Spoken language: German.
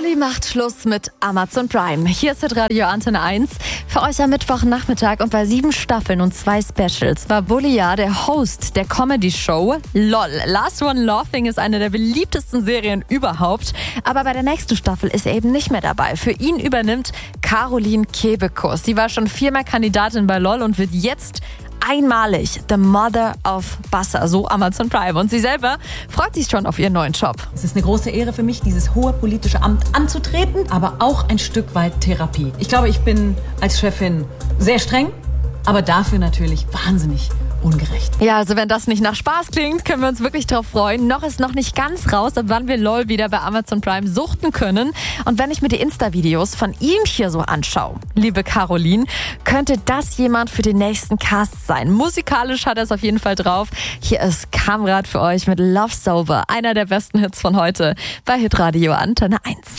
Bulli macht Schluss mit Amazon Prime. Hier ist Hitradio Antenne 1. Für euch am Mittwochnachmittag und bei 7 Staffeln und 2 Specials war Bulli ja der Host der Comedy-Show LOL. Last One Laughing ist eine der beliebtesten Serien überhaupt. Aber bei der nächsten Staffel ist er eben nicht mehr dabei. Für ihn übernimmt Caroline Kebekus. Sie war schon 4-mal Kandidatin bei LOL und wird jetzt einmalig The Mother of Buster, so Amazon Prime. Und sie selber freut sich schon auf ihren neuen Job. Es ist eine große Ehre für mich, dieses hohe politische Amt anzutreten, aber auch ein Stück weit Therapie. Ich glaube, ich bin als Chefin sehr streng, aber dafür natürlich wahnsinnig ungerecht. Ja, also wenn das nicht nach Spaß klingt, können wir uns wirklich drauf freuen. Noch ist noch nicht ganz raus, ab wann wir LOL wieder bei Amazon Prime suchten können. Und wenn ich mir die Insta-Videos von ihm hier so anschaue, liebe Caroline, könnte das jemand für den nächsten Cast sein. Musikalisch hat er es auf jeden Fall drauf. Hier ist Kamrat für euch mit Love Sober, einer der besten Hits von heute bei Hitradio Antenne 1.